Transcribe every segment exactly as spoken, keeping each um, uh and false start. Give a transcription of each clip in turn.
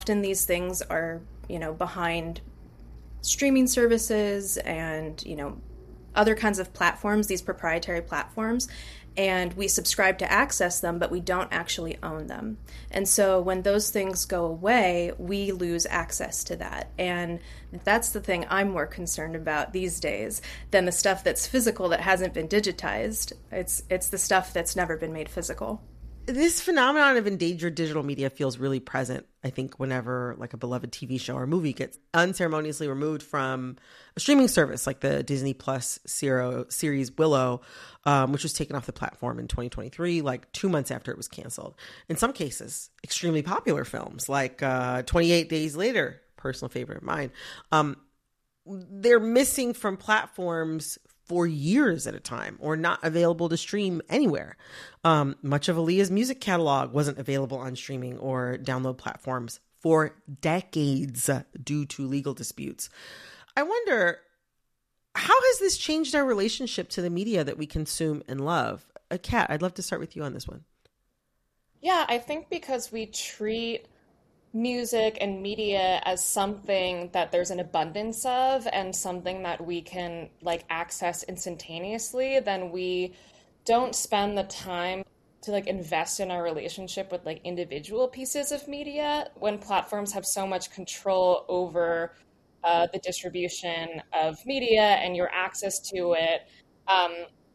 Often these things are, you know, behind streaming services and, you know, other kinds of platforms, these proprietary platforms, and we subscribe to access them, but we don't actually own them. And so when those things go away, we lose access to that. And that's the thing I'm more concerned about these days than the stuff that's physical that hasn't been digitized. It's it's the stuff that's never been made physical. This phenomenon of endangered digital media feels really present, I think, whenever like a beloved T V show or movie gets unceremoniously removed from a streaming service like the Disney Plus series Willow, um, which was taken off the platform in twenty twenty-three, like two months after it was canceled. In some cases, extremely popular films like uh, twenty-eight Days Later, personal favorite of mine, um, they're missing from platforms for years at a time or not available to stream anywhere. Um, much of Aaliyah's music catalog wasn't available on streaming or download platforms for decades due to legal disputes. I wonder, how has this changed our relationship to the media that we consume and love? Uh, Kat, I'd love to start with you on this one. Yeah, I think because we treat music and media as something that there's an abundance of and something that we can like access instantaneously, then we don't spend the time to like invest in our relationship with like individual pieces of media when platforms have so much control over uh, the distribution of media and your access to it. Um,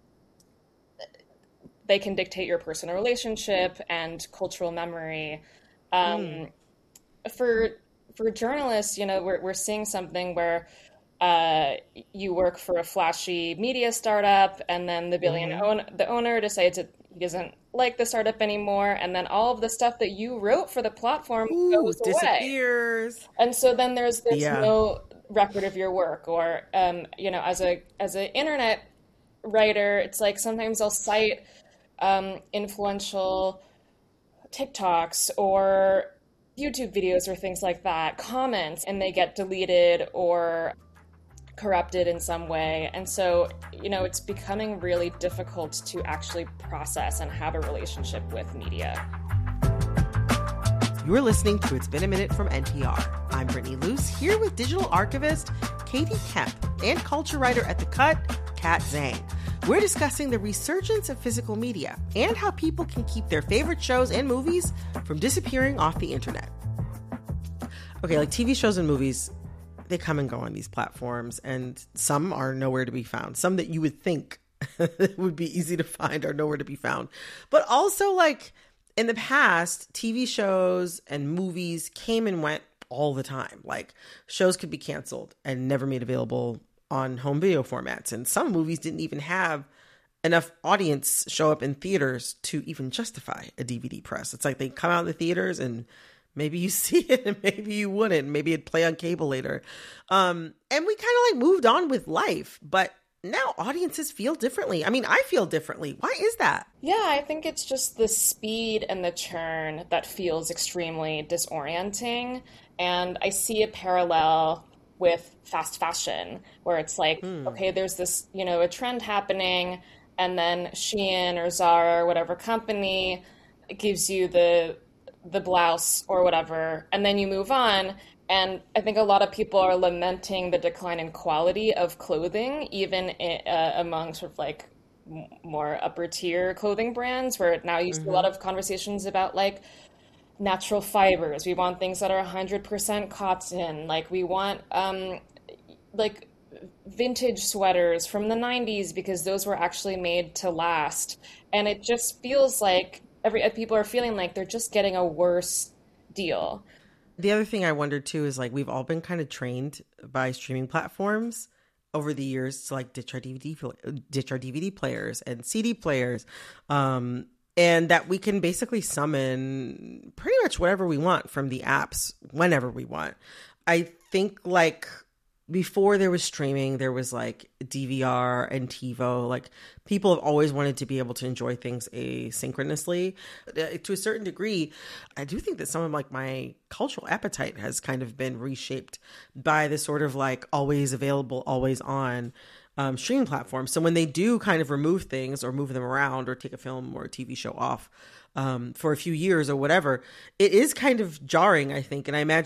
they can dictate your personal relationship and cultural memory. Um, mm. For for journalists, you know, we're we're seeing something where uh, you work for a flashy media startup, and then the billion mm-hmm. own, the owner decides that he doesn't like the startup anymore, and then all of the stuff that you wrote for the platform Ooh, goes disappears. away. And so then there's there's yeah. no record of your work, or um, you know, as a as an internet writer, it's like sometimes I'll cite um, influential TikToks or YouTube videos or things like that, comments, and they get deleted or corrupted in some way. And so, you know, it's becoming really difficult to actually process and have a relationship with media. You're listening to It's Been a Minute from N P R. I'm Brittany Luce, here with digital archivist Katie Kemp and culture writer at The Cut, Kat Zhang. We're discussing the resurgence of physical media and how people can keep their favorite shows and movies from disappearing off the internet. Okay, like T V shows and movies, they come and go on these platforms, and some are nowhere to be found. Some that you would think would be easy to find are nowhere to be found. But also, like, in the past, T V shows and movies came and went all the time. Like, shows could be canceled and never made available on home video formats. And some movies didn't even have enough audience show up in theaters to even justify a D V D press. It's like they come out in the theaters and maybe you see it and maybe you wouldn't. Maybe it'd play on cable later. Um, and we kind of like moved on with life. But now audiences feel differently. I mean, I feel differently. Why is that? Yeah, I think it's just the speed and the churn that feels extremely disorienting. And I see a parallel with fast fashion, where it's like, mm. okay, there's this, you know, a trend happening, and then Shein or Zara or whatever company gives you the the blouse or whatever, and then you move on. And I think a lot of people are lamenting the decline in quality of clothing, even in, uh, among sort of like m- more upper tier clothing brands, where now you see mm-hmm. a lot of conversations about like natural fibers. We want things that are one hundred percent cotton. Like we want um, like vintage sweaters from the nineties because those were actually made to last. And it just feels like every people are feeling like they're just getting a worse deal. The other thing I wonder too is like we've all been kind of trained by streaming platforms over the years to like ditch our D V D ditch our D V D players and C D players. Um, And that we can basically summon pretty much whatever we want from the apps whenever we want. I think like before there was streaming, there was like D V R and TiVo. Like people have always wanted to be able to enjoy things asynchronously. Uh, to a certain degree, I do think that some of like my cultural appetite has kind of been reshaped by the sort of like always available, always on Um, streaming platforms. So when they do kind of remove things or move them around or take a film or a T V show off um, for a few years or whatever, it is kind of jarring, I think. And I imagine